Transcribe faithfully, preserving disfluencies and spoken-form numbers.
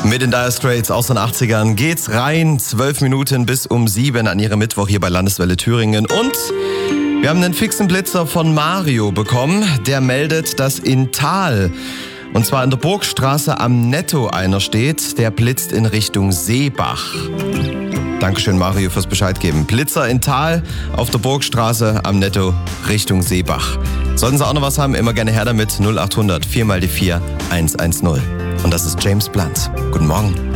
Mit den Dire Straits aus den achtzigern geht's rein. Zwölf Minuten bis um sieben an Ihrem Mittwoch hier bei Landeswelle Thüringen. Und wir haben einen fixen Blitzer von Mario bekommen. Der meldet, dass in Thal, und zwar in der Burgstraße am Netto, einer steht. Der blitzt in Richtung Seebach. Dankeschön, Mario, fürs Bescheid geben. Blitzer in Thal auf der Burgstraße am Netto Richtung Seebach. Sollten Sie auch noch was haben, immer gerne her damit. null acht hundert vier mal die vier eins eins null. Und das ist James Blunt. Guten Morgen.